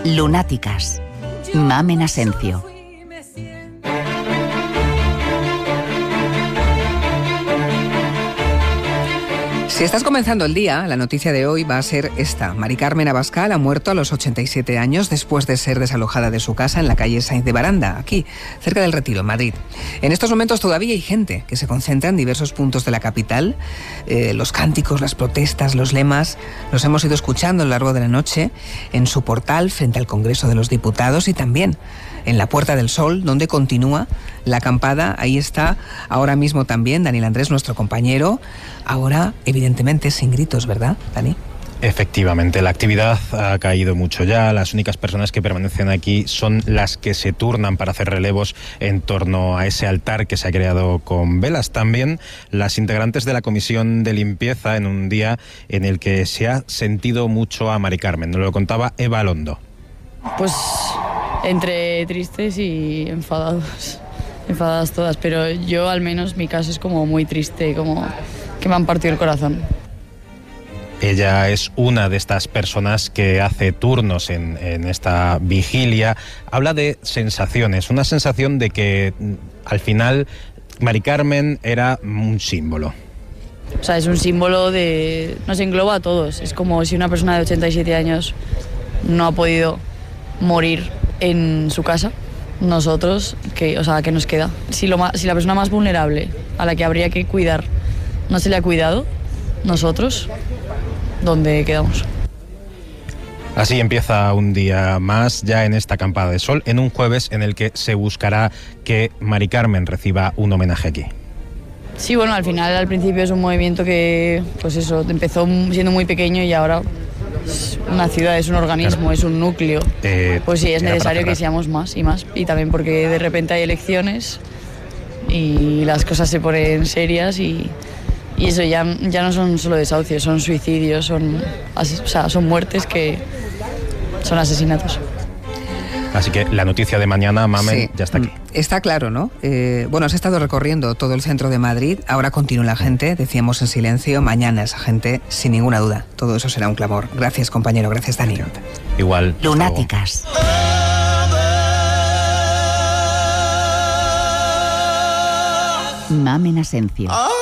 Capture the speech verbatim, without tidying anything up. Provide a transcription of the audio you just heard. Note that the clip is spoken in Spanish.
Lunáticas. Mamen Asencio. Si estás comenzando el día, la noticia de hoy va a ser esta. Mari Carmen Abascal ha muerto a los ochenta y siete años después de ser desalojada de su casa en la calle Sainz de Baranda, aquí, cerca del Retiro, en Madrid. En estos momentos todavía hay gente que se concentra en diversos puntos de la capital. Eh, los cánticos, las protestas, los lemas, los hemos ido escuchando a lo largo de la noche en su portal frente al Congreso de los Diputados y también en la Puerta del Sol, donde continúa la acampada. Ahí está ahora mismo también Daniel Andrés, nuestro compañero. Ahora, evidentemente, sin gritos, ¿verdad, Dani? Efectivamente, la actividad ha caído mucho ya. Las únicas personas que permanecen aquí son las que se turnan para hacer relevos en torno a ese altar que se ha creado con velas. También las integrantes de la Comisión de Limpieza, en un día en el que se ha sentido mucho a Mari Carmen. Nos lo contaba Eva Alondo. Pues entre tristes y enfadados, enfadadas todas, pero yo al menos mi caso es como muy triste, como que me han partido el corazón. Ella es una de estas personas que hace turnos en, en esta vigilia. Habla de sensaciones, una sensación de que al final Mari Carmen era un símbolo. O sea, es un símbolo de... nos engloba a todos. Es como si una persona de ochenta y siete años no ha podido morir en su casa. Nosotros, que, o sea, ¿qué nos queda? Si, lo, si la persona más vulnerable a la que habría que cuidar no se le ha cuidado, nosotros, ¿dónde quedamos? Así empieza un día más ya en esta acampada de sol, en un jueves en el que se buscará que Mari Carmen reciba un homenaje aquí. Sí, bueno, al final, al principio es un movimiento que, pues eso, empezó siendo muy pequeño y ahora es una ciudad, es un organismo, claro. Es un núcleo. Eh, pues sí, es necesario que seamos más y más. Y también porque de repente hay elecciones y las cosas se ponen serias y... Y eso ya, ya no son solo desahucios, son suicidios, son, o sea, son muertes que son asesinatos. Así que la noticia de mañana, Mamen, sí, ya está aquí. Está claro, ¿no? Eh, bueno, has estado recorriendo todo el centro de Madrid, ahora continúa la gente, decíamos en silencio, mañana esa gente, sin ninguna duda. Todo eso será un clamor. Gracias, compañero, gracias, Dani. Igual. Lunáticas. Mamen Asencio.